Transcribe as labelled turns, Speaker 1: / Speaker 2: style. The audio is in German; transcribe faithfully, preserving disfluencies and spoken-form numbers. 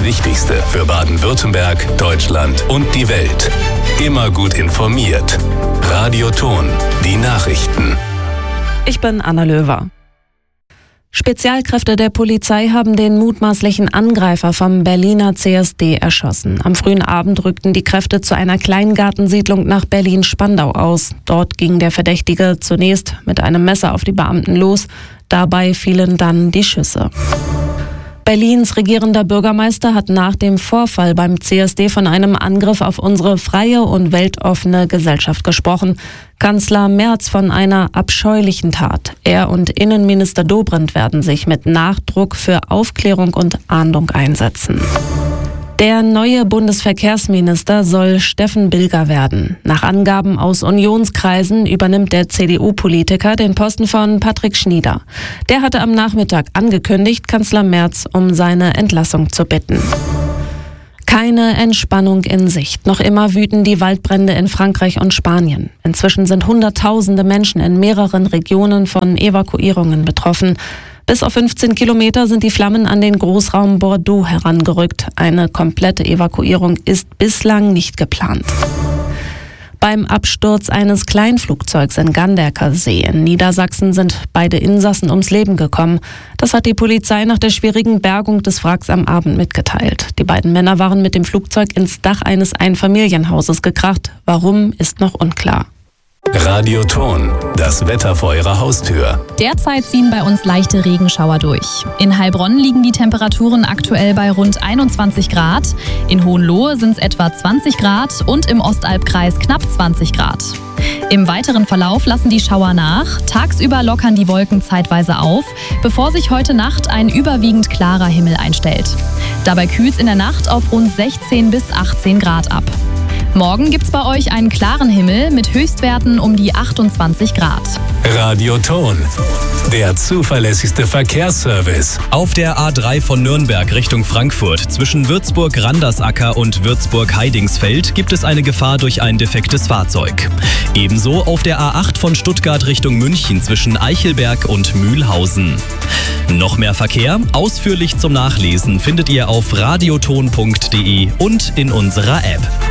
Speaker 1: Wichtigste für Baden-Württemberg, Deutschland und die Welt. Immer gut informiert. Radio Ton, die Nachrichten.
Speaker 2: Ich bin Anna Löwer. Spezialkräfte der Polizei haben den mutmaßlichen Angreifer vom Berliner C S D erschossen. Am frühen Abend rückten die Kräfte zu einer Kleingartensiedlung nach Berlin-Spandau aus. Dort ging der Verdächtige zunächst mit einem Messer auf die Beamten los. Dabei fielen dann die Schüsse. Berlins regierender Bürgermeister hat nach dem Vorfall beim C S D von einem Angriff auf unsere freie und weltoffene Gesellschaft gesprochen. Kanzler Merz von einer abscheulichen Tat. Er und Innenminister Dobrindt werden sich mit Nachdruck für Aufklärung und Ahndung einsetzen. Der neue Bundesverkehrsminister soll Steffen Bilger werden. Nach Angaben aus Unionskreisen übernimmt der C D U-Politiker den Posten von Patrick Schnieder. Der hatte am Nachmittag angekündigt, Kanzler Merz um seine Entlassung zu bitten. Keine Entspannung in Sicht. Noch immer wüten die Waldbrände in Frankreich und Spanien. Inzwischen sind Hunderttausende Menschen in mehreren Regionen von Evakuierungen betroffen. Bis auf fünfzehn Kilometer sind die Flammen an den Großraum Bordeaux herangerückt. Eine komplette Evakuierung ist bislang nicht geplant. Beim Absturz eines Kleinflugzeugs in Ganderker See in Niedersachsen sind beide Insassen ums Leben gekommen. Das hat die Polizei nach der schwierigen Bergung des Wracks am Abend mitgeteilt. Die beiden Männer waren mit dem Flugzeug ins Dach eines Einfamilienhauses gekracht. Warum, ist noch unklar.
Speaker 1: Radio Ton, das Wetter vor Ihrer Haustür.
Speaker 3: Derzeit ziehen bei uns leichte Regenschauer durch. In Heilbronn liegen die Temperaturen aktuell bei rund einundzwanzig Grad. In Hohenlohe sind es etwa zwanzig Grad und im Ostalbkreis knapp zwanzig Grad. Im weiteren Verlauf lassen die Schauer nach. Tagsüber lockern die Wolken zeitweise auf, bevor sich heute Nacht ein überwiegend klarer Himmel einstellt. Dabei kühlt es in der Nacht auf rund sechzehn bis achtzehn Grad ab. Morgen gibt's bei euch einen klaren Himmel mit Höchstwerten um die achtundzwanzig Grad.
Speaker 1: Radio Ton, der zuverlässigste Verkehrsservice.
Speaker 4: Auf der A drei von Nürnberg Richtung Frankfurt zwischen Würzburg-Randersacker und Würzburg-Heidingsfeld gibt es eine Gefahr durch ein defektes Fahrzeug. Ebenso auf der A acht von Stuttgart Richtung München zwischen Eichelberg und Mühlhausen. Noch mehr Verkehr, ausführlich zum Nachlesen, findet ihr auf radioton punkt de und in unserer App.